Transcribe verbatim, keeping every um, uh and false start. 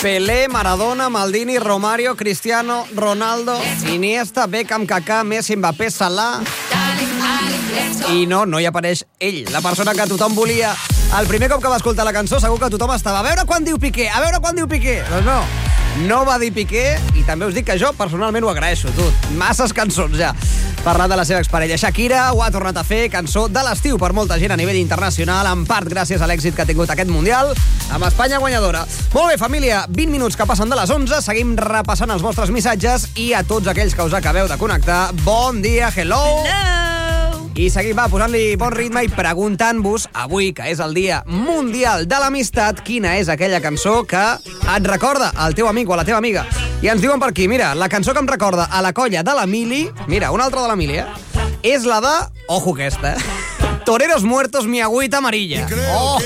Pelé, Maradona, Maldini, Romario, Cristiano, Ronaldo, Iniesta, Beckham, Kaká, Messi, Mbappé, Salah... I no, no hi apareix ell, la persona que tothom volia. El primer cop que va escoltar la cançó segur que tothom estava a veure quan diu Piqué, a veure quan diu Piqué. Doncs no, no va dir Piqué i també us dic que jo personalment ho agraeixo, tu. Masses cançons ja, parlant de la seva exparella. Shakira ho ha tornat a fer, cançó de l'estiu per molta gent a nivell internacional, en part gràcies a l'èxit que ha tingut aquest Mundial, amb Espanya guanyadora. Molt bé, família, vint minuts que passen de les onze, seguim repassant els vostres missatges i a tots aquells que us acabeu de connectar, bon dia, hello! Hello! I seguim, va, posant-li bon ritme i preguntant-vos, avui, que és el Dia Mundial de l'Amistat, quina és aquella cançó que et recorda al teu amic o a la teva amiga. I ens diuen per aquí, mira, la cançó que em recorda a la colla de l'Emili, mira, una altra de l'Emili, eh? És la de, ojo aquesta, eh? Toreros muertos, mi agüita amarilla. Oh!